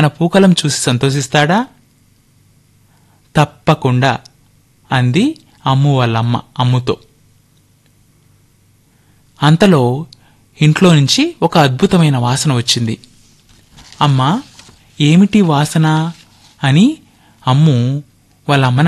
పూకలం చూసి సంతోషిస్తాడా? తప్పకుండా అంది అమ్ము వాళ్ళమ్మ అమ్ముతో. అంతలో ఇంట్లో నుంచి ఒక అద్భుతమైన వాసన వచ్చింది. అమ్మా, ఏమిటి వాసన అని అమ్ము వాళ్ళ అమ్మని